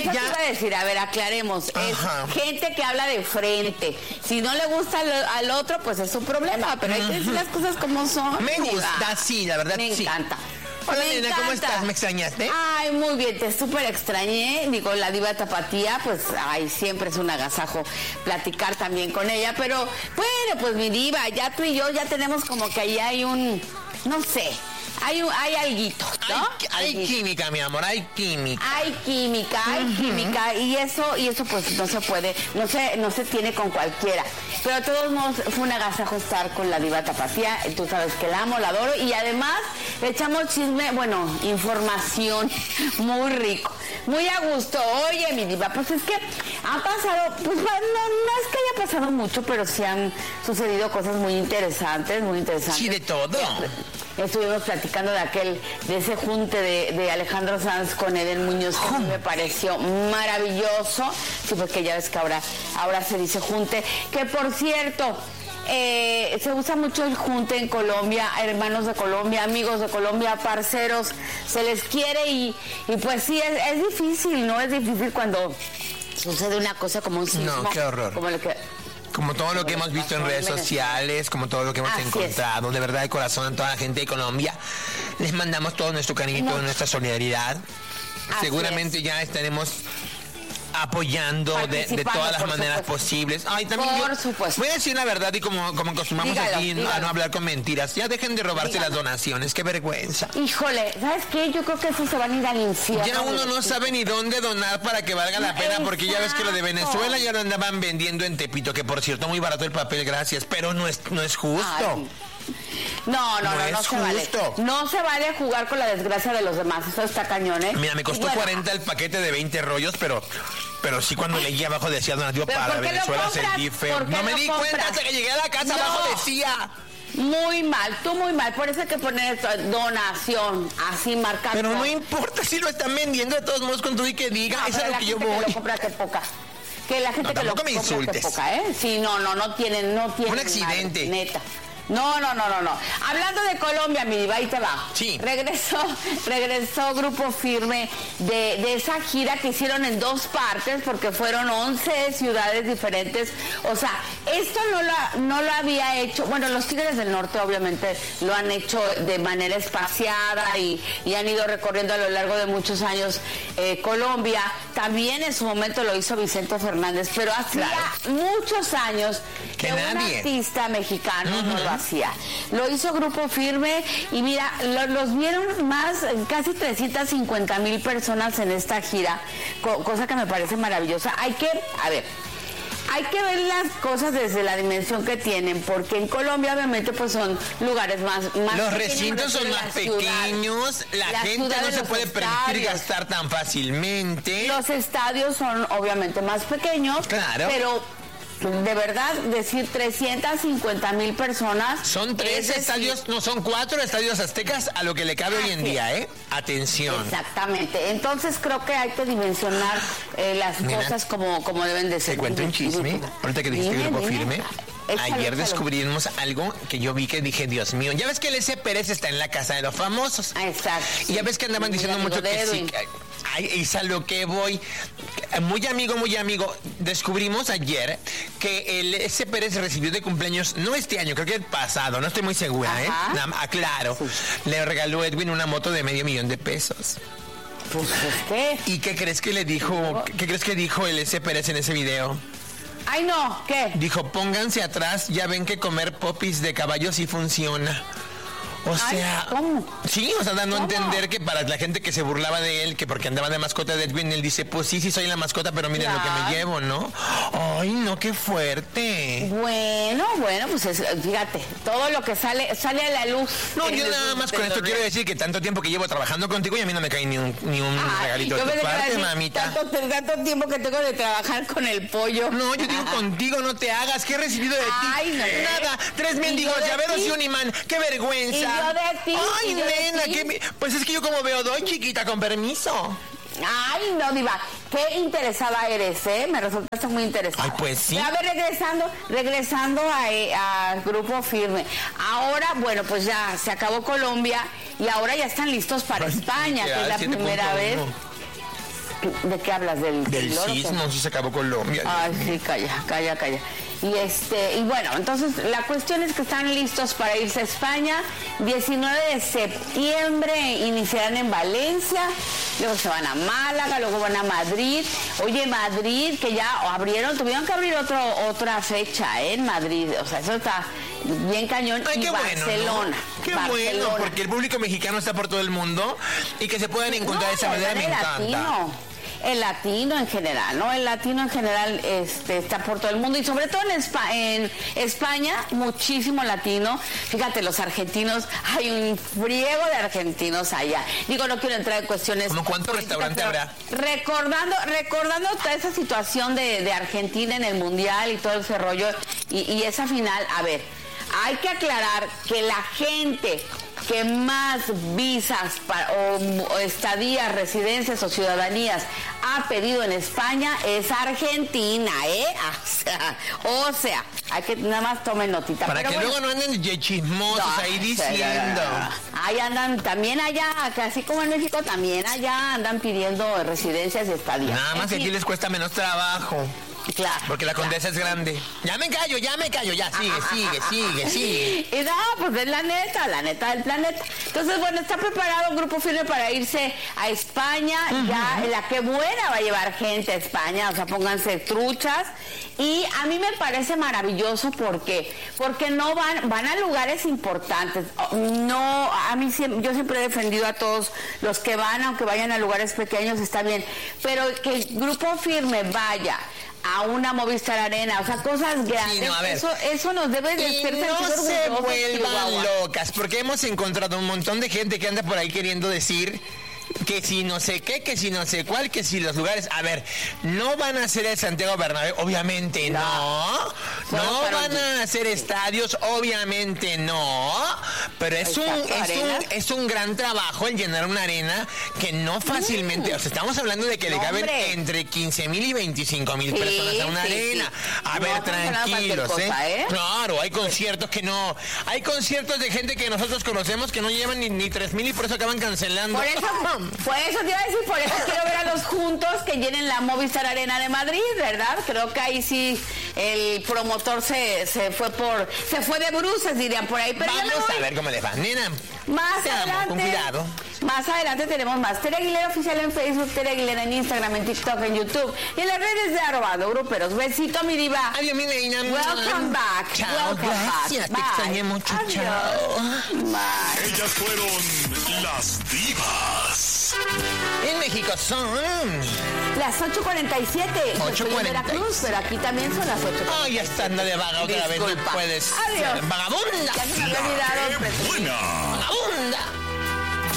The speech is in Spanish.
Eso te iba a decir, a ver, aclaremos. Ajá. Es gente que habla de frente. Si no le gusta al otro, pues es su problema, pero hay que decir las cosas como son. Me gusta, sí, la verdad, Me sí. encanta. Hola, Me nena, ¿cómo encanta. estás? ¿Me extrañaste? Ay, muy bien, te súper extrañé. Digo, la diva Tapatía, pues, ay, siempre es un agasajo platicar también con ella. Pero, bueno, pues mi diva, ya tú y yo ya tenemos como que ahí hay un, no sé, hay alguito, ¿no? Hay química, mi amor, hay química. Hay química, y eso pues no se puede, no se tiene con cualquiera. Pero de todos modos fue un agasajo estar con la diva Tapatía, tú sabes que la amo, la adoro, y además le echamos chisme, bueno, información muy rico, muy a gusto. Oye, mi diva, pues es que han pasado, pues no es que haya pasado mucho, pero sí han sucedido cosas muy interesantes. Sí, de todo. Estuvimos platicando de ese junte de Alejandro Sanz con Eden Muñoz, que a mí me pareció maravilloso. Sí, porque ya ves que ahora se dice junte. Que por cierto, se usa mucho el junte en Colombia, hermanos de Colombia, amigos de Colombia, parceros, se les quiere y pues sí, es difícil, ¿no? Es difícil cuando sucede una cosa como un sismo. No, qué horror. Como todo lo que hemos visto en redes sociales, como todo lo que hemos encontrado, de verdad de corazón a toda la gente de Colombia, les mandamos todo nuestro cariño, toda nuestra solidaridad. Seguramente ya estaremos apoyando de todas las maneras posibles. Ay, también por supuesto. Voy a decir la verdad y como acostumbramos aquí a no hablar con mentiras, ya dejen de robarse las donaciones, qué vergüenza. Híjole, ¿sabes qué? Yo creo que eso se van a ir al infierno. Ya uno no sabe ni dónde donar para que valga la pena, porque ya ves que lo de Venezuela ya lo andaban vendiendo en Tepito, que por cierto muy barato el papel, gracias, pero no es justo. Ay. No se vale. No se vale jugar con la desgracia de los demás. Eso está cañón, ¿eh? Mira, me costó 40 el paquete de 20 rollos, pero sí cuando leí abajo decía donativo para Venezuela no me di cuenta hasta que llegué a la casa, abajo decía. Muy mal, tú muy mal. Por eso hay que poner donación, así marcado. Pero no importa si lo están vendiendo de todos modos con todo y que diga, eso es lo que yo voy. Que lo compra, que poca. Que la gente que lo compra, que poca, ¿eh? Sí, no tienen. Un accidente. Madre, neta. No. Hablando de Colombia, mi diva, ahí te va. Sí. Regresó Grupo Firme de esa gira que hicieron en 2 partes, porque fueron 11 ciudades diferentes. O sea, esto no lo había hecho. Bueno, los Tigres del Norte obviamente lo han hecho de manera espaciada y han ido recorriendo a lo largo de muchos años Colombia. También en su momento lo hizo Vicente Fernández, pero hacía muchos años que un artista mexicano no lo hacía. Lo hizo Grupo Firme y mira, los vieron casi 350,000 personas en esta gira, cosa que me parece maravillosa. Hay que ver las cosas desde la dimensión que tienen, porque en Colombia obviamente pues son lugares más los recintos son más pequeños, la gente no se puede permitir gastar tan fácilmente. Los estadios son obviamente más pequeños, claro, pero de verdad, decir 350,000 personas. Son 3 estadios, no, son 4 estadios aztecas a lo que le cabe hoy en día, ¿eh? Atención. Exactamente. Entonces creo que hay que dimensionar las cosas como deben de ser. Te cuento un chisme, ahorita que dijiste Grupo Firme. Ayer descubrimos algo que yo vi que dije, Dios mío, ya ves que el S. Pérez está en la casa de los famosos. Exacto. Y ya ves que andaban diciendo mucho que sí. Ay, es a lo que voy. Muy amigo. Descubrimos ayer que el S. Pérez recibió de cumpleaños, no este año, creo que el pasado, no estoy muy segura, aclaro. Sí. Le regaló Edwin una moto de $500,000 de pesos. Pues, ¿qué? ¿Y qué crees que le dijo? ¿Qué crees que dijo el S. Pérez en ese video? Ay, no, ¿qué? Dijo, pónganse atrás, ya ven que comer popis de caballo sí funciona. O sea, ¿cómo? Sí, o sea, dando a entender que para la gente que se burlaba de él, que porque andaba de mascota de Edwin, él dice, pues sí soy la mascota, pero miren lo que me llevo, ¿no? Ay, no, qué fuerte. Bueno, pues fíjate, todo lo que sale a la luz. No, yo nada más con esto quiero decir que tanto tiempo que llevo trabajando contigo y a mí no me cae ni un regalito de tu parte, mamita. Tanto tiempo que tengo de trabajar con el pollo. No, yo digo contigo, no te hagas, ¿qué he recibido de ti? Ay, no. Nada, 3 mendigos llaveros y un imán, qué vergüenza. Yo de ti. Ay, nena, pues es que yo como veo doy, chiquita, con permiso. Ay, no, diva, qué interesada eres, ¿eh? Me resultaste muy interesada. Ay, pues sí. A ver, regresando a Grupo Firme. Ahora, bueno, pues ya se acabó Colombia y ahora ya están listos para España, que es la primera vez. ¿De qué hablas? Del sismo, si se acabó Colombia. Ay, sí, calla. Y bueno, entonces la cuestión es que están listos para irse a España. 19 de septiembre iniciarán en Valencia, luego se van a Málaga, luego van a Madrid. Oye, Madrid, que ya tuvieron que abrir otra fecha en Madrid. O sea, eso está bien cañón. Ay, y qué Barcelona. Bueno, ¿no? Qué Barcelona. bueno, porque el público mexicano está por todo el mundo y que se puedan encontrar de esa manera me encanta. El latino en general, ¿no? El latino en general está por todo el mundo y sobre todo en España, muchísimo latino. Fíjate, los argentinos, hay un friego de argentinos allá. Digo, no quiero entrar en cuestiones... ¿Cómo cuántos restaurantes habrá? Recordando toda esa situación de Argentina en el Mundial y todo ese rollo y esa final, a ver, hay que aclarar que la gente que más visas o estadías, residencias o ciudadanías ha pedido en España es Argentina, ¿eh? O sea, hay que nada más tomen notita. Para que luego no anden chismosos ahí diciendo. Ahí andan, también allá, así como en México, también allá andan pidiendo residencias y estadías. Nada más que aquí les cuesta menos trabajo. Claro. Porque la Condesa es grande. Ya me callo, ya sigue. Y no, pues es la neta del planeta. Entonces, bueno, está preparado un grupo firme para irse a España. Ya, la que buena va a llevar gente a España, o sea, pónganse truchas. Y a mí me parece maravilloso porque no van a lugares importantes. No, yo siempre he defendido a todos los que van, aunque vayan a lugares pequeños, está bien. Pero que el grupo firme vaya a una Movistar Arena, o sea, cosas grandes. Sí, no, a ver. Eso nos debe de hacer sentir orgullosos. No se vuelvan locas, porque hemos encontrado un montón de gente que anda por ahí queriendo decir que si no sé qué, que si no sé cuál, que si los lugares... A ver, no van a hacer el Santiago Bernabéu, obviamente no van a hacer estadios, obviamente no, pero es un gran trabajo el llenar una arena que no fácilmente... O sea, estamos hablando de que le caben entre 15,000 y 25,000 personas a una arena. A ver, tranquilos, ¿eh? Claro, hay conciertos que no... Hay conciertos de gente que nosotros conocemos que no llevan ni 3,000 y por eso acaban cancelando. Por eso te iba a decir, por eso quiero ver a los juntos que llenen la Movistar Arena de Madrid, ¿verdad? Creo que ahí sí el promotor se fue de bruces, dirían por ahí. Pero vamos a ver cómo les va, nena. Con cuidado. Más adelante tenemos más. Tere Aguilera Oficial en Facebook, Tere Aguilera en Instagram, en TikTok, en YouTube y en las redes de @gruperos. Besito, mi diva. Adiós, mi reina. Welcome back. Chao, gracias. Te extrañé mucho. Adiós. Chao. Bye. Ellas fueron las divas. En México son las 8:47. 8:40. En Veracruz, pero aquí también son las 8:47. Ay, ya está anda de vaga otra vez. No puedes. Adiós. Vagabunda. Ya se me había olvidado. ¡Qué buena! Vagabunda.